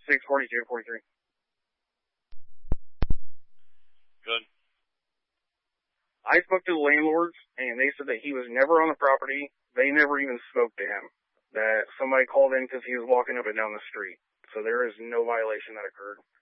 642, 43. Good. I spoke to the landlords, and they said that he was never on the property. They never even spoke to him. That somebody called in because he was walking up and down the street. So there is no violation that occurred.